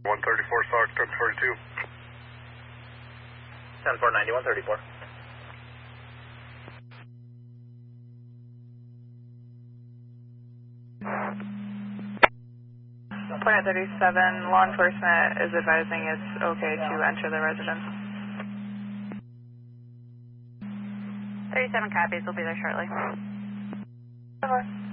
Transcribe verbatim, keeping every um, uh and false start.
one thirty-four, Sark, ten forty-two. ten four ninety, one thirty-four. Point thirty-seven, law enforcement is advising it's okay to enter the residence. thirty-seven copies, we'll be there shortly. Okay.